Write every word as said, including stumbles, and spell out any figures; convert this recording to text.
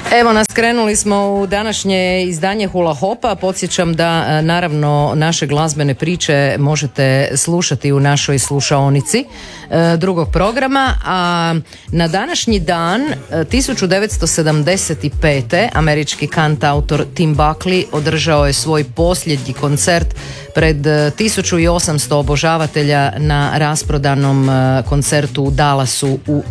Evo nas, krenuli smo u današnje izdanje Hula Hopa. Podsjećam da naravno naše glazbene priče možete slušati u našoj slušaonici drugog programa, a na današnji dan tisuću devetsto sedamdeset pete. američki kantautor Tim Buckley održao je svoj posljednji koncert pred tisuću osamsto obožavatelja na rasprodanom koncertu u Dallasu u